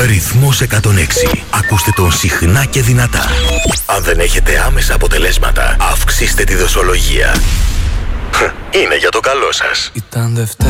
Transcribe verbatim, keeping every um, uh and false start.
Ρυθμός εκατόν έξι. Ακούστε τον συχνά και δυνατά. Αν δεν έχετε άμεσα αποτελέσματα, αυξήστε τη δοσολογία. Είναι για το καλό σας. Ήταν Δευτέρα.